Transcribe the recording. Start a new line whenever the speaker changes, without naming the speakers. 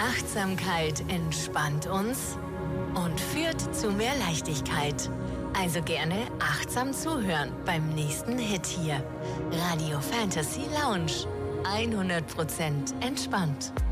Achtsamkeit entspannt uns und führt zu mehr Leichtigkeit. Also gerne achtsam zuhören beim nächsten Hit hier. Radio Fantasy Lounge. 100% entspannt.